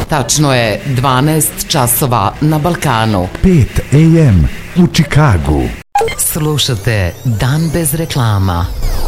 Tačno je 12 časova na Balkanu. 5 AM u Čikagu. Slušate Dan bez reklama.